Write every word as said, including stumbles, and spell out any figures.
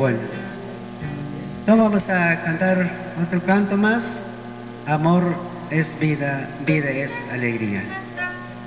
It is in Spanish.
bueno. Entonces vamos a cantar otro canto más. Amor es vida, vida es alegría.